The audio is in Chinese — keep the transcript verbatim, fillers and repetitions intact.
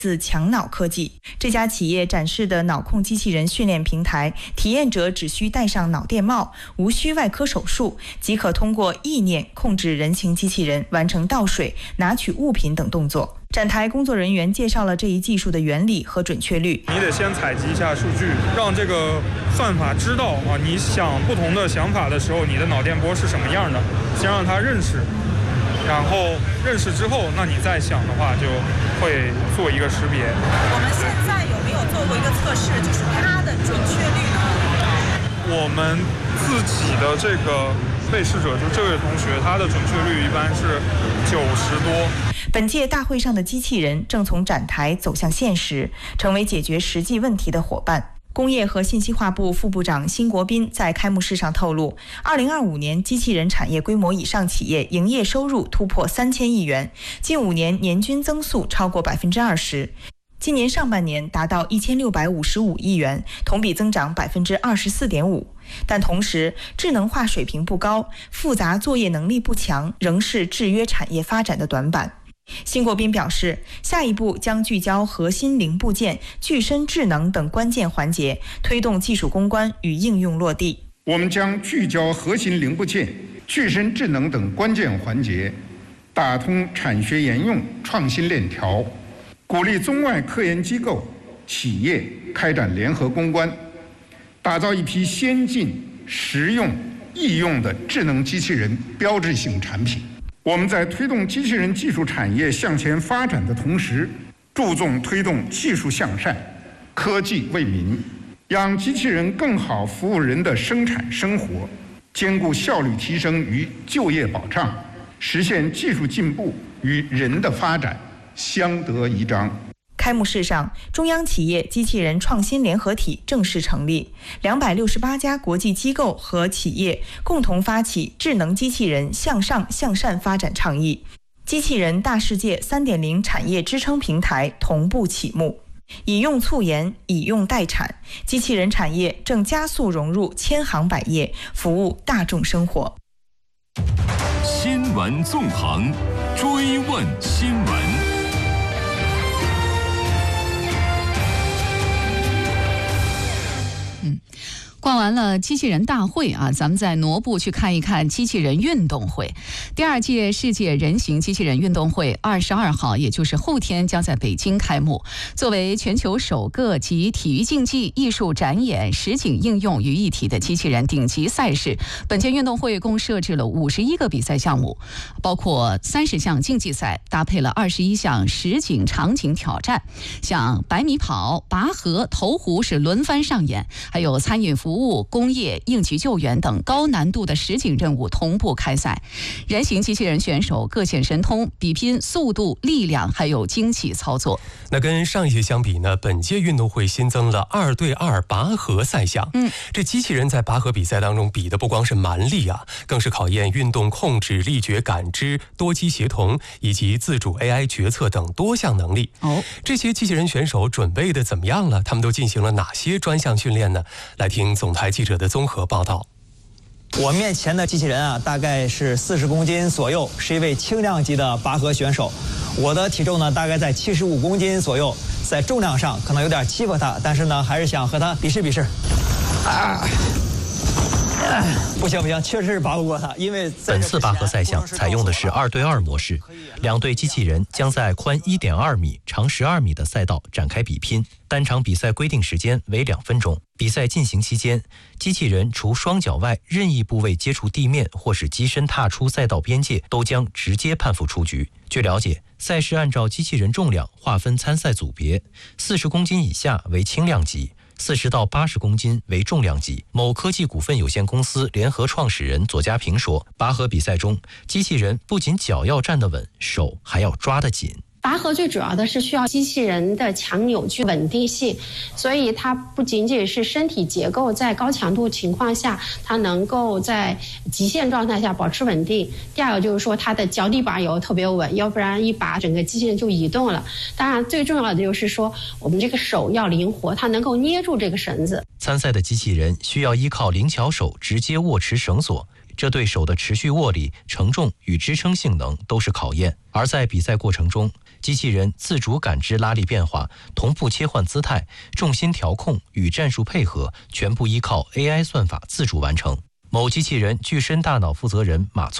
自强脑科技。这家企业展示的脑控机器人训练平台，体验者只需戴上脑电帽，无需外科手术，即可通过意念控制人形机器人完成倒水、拿取物品等动作。展台工作人员介绍了这一技术的原理和准确率。 你得先采集一下数据，让这个算法知道啊，你想不同的想法的时候，你的脑电波是什么样的，先让它认识。然后认识之后，那你再想的话，就会做一个识别。 我们现在有没有做过一个测试，就是它的准确率呢？ 我们自己的这个被试者，就这位同学，他的准确率一般是九十多。 本届大会上的机器人正从展台走向现实，成为解决实际问题的伙伴。工业和信息化部副部长辛国斌在开幕式上透露，二零二五年机器人产业规模以上企业营业收入突破三千亿元，近五年年均增速超过百分之二十。今年上半年达到一千六百五十五亿元，同比增长百分之二十四点五。但同时，智能化水平不高，复杂作业能力不强，仍是制约产业发展的短板。辛国斌表示，下一步将聚焦核心零部件、具身智能等关键环节，推动技术攻关与应用落地。 我们将聚焦核心零部件、具身智能等关键环节，打通产学研用创新链条，鼓励中外科研机构、企业开展联合攻关，打造一批先进、实用、易用的智能机器人标志性产品。我们在推动机器人技术产业向前发展的同时，注重推动技术向善、科技为民，让机器人更好服务人的生产生活，兼顾效率提升与就业保障，实现技术进步与人的发展相得益彰。 开幕式上，中央企业机器人创新联合体正式成立，两百六十八家国际机构和企业共同发起智能机器人向上向善发展倡议，机器人大世界 三点零 产业支撑平台同步启幕。以用促研，以用代产，机器人产业正加速融入千行百业，服务大众生活。 新闻纵横，追问新闻。 嗯，逛完了机器人大会啊，咱们再挪步去看一看机器人运动会。第二届世界人形机器人运动会二十二号，也就是后天将在北京开幕。作为全球首个集体育竞技、艺术展演、实景应用于一体的机器人顶级赛事，本届运动会共设置了五十一个比赛项目，包括三十项竞技赛，搭配了二十一项实景场景挑战，像百米跑、拔河、投壶是轮番上演，还有餐饮服务、工业、应急救援等高难度的实景任务同步开赛。人形机器人选手各显神通，比拼速度、力量还有精细操作。 那跟上一届相比呢，本届运动会新增了二对二拔河赛项。嗯，这机器人在拔河比赛当中比的不光是蛮力啊，更是考验运动控制、力觉感知、多机协同以及自主 A I 决策等多项能力。哦，这些机器人选手准备的怎么样了？他们都进行了哪些专项训练呢？来听总台记者的综合报道。 我面前的机器人啊，大概是四十公斤左右，是一位轻量级的拔河选手。我的体重呢，大概在七十五公斤左右，在重量上可能有点欺负他，但是呢，还是想和他比试比试。啊！不行不行，确实是拔不过他，因为本次拔河赛项采用的是二对二模式，两队机器人将在宽 一点二米、长十二米的赛道展开比拼。单场比赛规定时间为两分钟。比赛进行期间，机器人除双脚外任意部位接触地面或是机身踏出赛道边界，都将直接判负出局。据了解，赛事按照机器人重量划分参赛组别，四十公斤以下为轻量级，四十到八十公斤为重量级。某科技股份有限公司联合创始人左家平说，拔河比赛中，机器人不仅脚要站得稳，手还要抓得紧。 拔河最主要的是需要机器人的强扭矩稳定性，所以它不仅仅是身体结构在高强度情况下它能够在极限状态下保持稳定，第二个就是说它的脚底板要特别稳，要不然一拔整个机器人就移动了。当然最重要的就是说我们这个手要灵活，它能够捏住这个绳子。 参赛的机器人需要依靠灵巧手直接握持绳索， 这对手的持续握力、承重与支撑性能都是考验。而在比赛过程中，机器人自主感知拉力变化，同步切换姿态、重心调控与战术配合，全部依靠 A I 算法自主完成。某机器人具身大脑负责人马聪